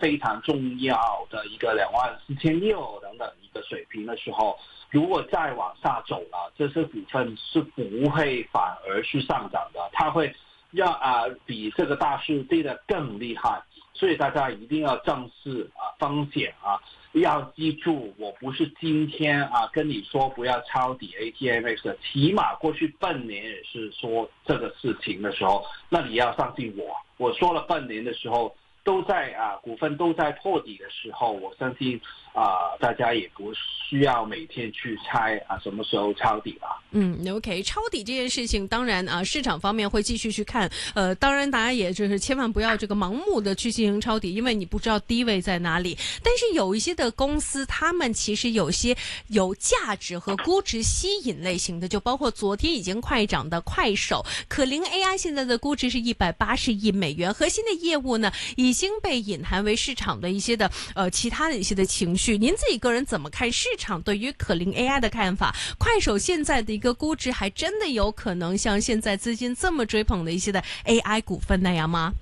非常重要的一个24600等等一个水平的时候，如果再往下走了，这些股份是不会反而是上涨的，它会让比这个大市跌得更厉害。所以大家一定要正视风险要记住，我不是今天跟你说不要抄底 ATMX 的，起码过去半年也是说这个事情的时候，那你要相信我说了半年的时候都在股份都在破底的时候，我相信大家也不需要每天去猜什么时候抄底了。 OK， 抄底这件事情，当然市场方面会继续去看。当然大家也就是千万不要这个盲目的去进行抄底，因为你不知道低位在哪里。但是有一些的公司，他们其实有些有价值和估值吸引类型的，就包括昨天已经快涨的快手，可伶 AI 现在的估值是180亿美元，核心的业务呢已经被隐含为市场的一些的其他的一些的情绪。您自己个人怎么看市场对于可伶 AI 的看法？快手现在的一个估值还真的有可能像现在资金这么追捧的一些的 AI 股份那样吗？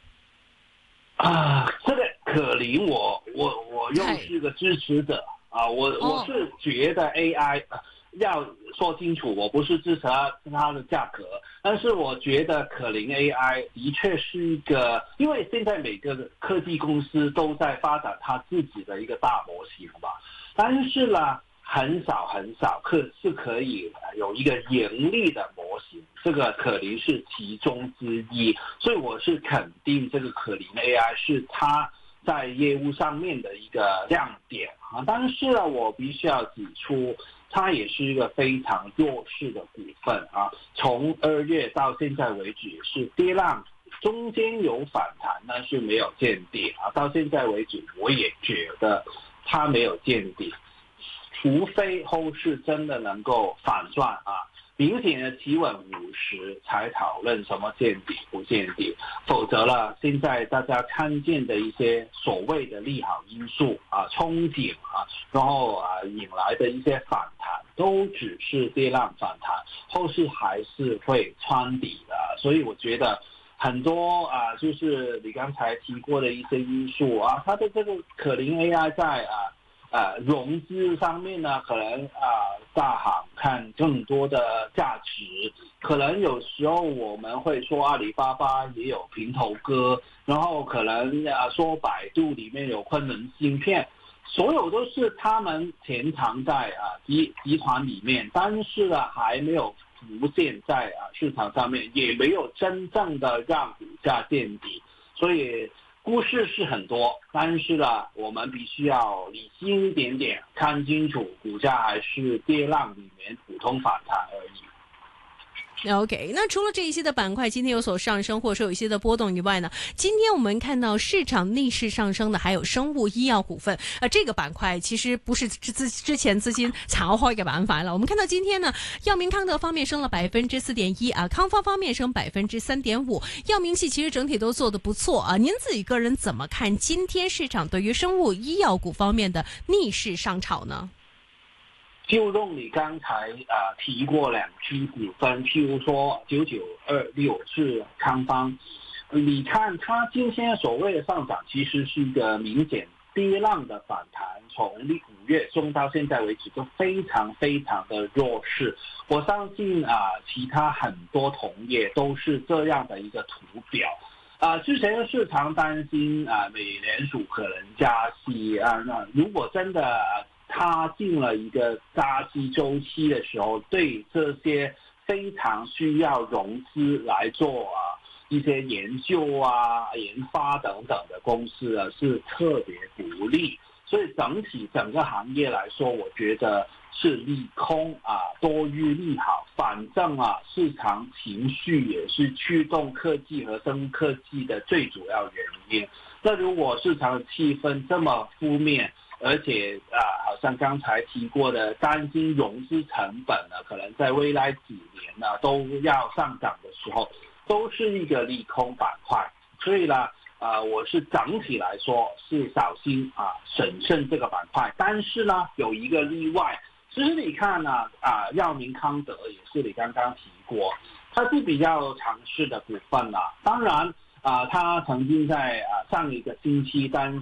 这个可伶我又是个支持者我是觉得 AI要说清楚，我不是支持它的价格，但是我觉得可伶 AI 的确是一个，因为现在每个科技公司都在发展它自己的一个大模型吧，但是呢很少是可以有一个盈利的模型，这个可伶是其中之一，所以我是肯定这个可伶 AI 是它在业务上面的一个亮点但是呢我必须要指出它也是一个非常弱势的股份从2月到现在为止是跌浪，中间有反弹但是没有见底到现在为止我也觉得它没有见底，除非后市真的能够反转明显的企稳50才讨论什么见底不见底，否则了现在大家看见的一些所谓的利好因素憧憬然后引来的一些反弹都只是跌浪反弹，后市还是会穿底的，所以我觉得很多就是你刚才提过的一些因素它的这个可伶 AI 在融资上面呢，可能大行看更多的价值，可能有时候我们会说阿里巴巴也有平头哥，然后可能说百度里面有昆仑芯片，所有都是他们潜藏在集团里面，但是呢还没有浮现在市场上面，也没有真正的让股价见底，所以故事是很多，但是呢我们必须要理性一点点，看清楚股价还是跌浪里面普通反弹而已。 OK， 那除了这一些的板块今天有所上升或者说有一些的波动以外呢，今天我们看到市场逆势上升的还有生物医药股份这个板块其实不是之前资金炒开嘅板块了。我们看到今天呢，药明康德方面升了 4.1%康方方面升 3.5%， 药明系其实整体都做得不错您自己个人怎么看今天市场对于生物医药股方面的逆势上炒呢？ 就用你刚才提过2只股份，譬如说9926是康方，你看它今天所谓的上涨其实是一个明显跌浪的反弹，从5月中到现在为止都非常的弱势，我相信其他很多同业都是这样的一个图表之前的市场担心美联储可能加息那如果真的它进了一个加息周期的时候，对这些非常需要融资来做一些研究研发等等的公司是特别不利，所以整个行业来说，我觉得是利空多于利好，反正市场情绪也是驱动科技和生物科技的最主要原因。那如果市场的气氛这么负面，而且好像刚才提过的担心融资成本呢，可能在未来几年呢都要上涨的时候，都是一个利空板块。所以呢我是整体来说是小心审慎这个板块，但是呢有一个例外，其实你看呢药明康德也是你刚刚提过，它是比较强势的股份当然它曾经在上一个星期担